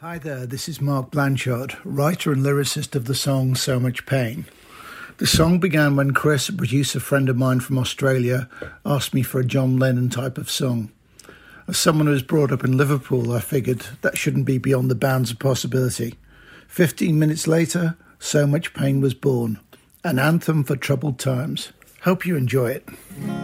Hi there, this is Mark Blanchard, writer and lyricist of the song So Much Pain. The song began when Chris, a producer friend of mine from Australia, asked me for a John Lennon type of song. As someone who was brought up in Liverpool, I figured that shouldn't be beyond the bounds of possibility. 15 minutes later, So Much Pain was born, an anthem for troubled times. Hope you enjoy it.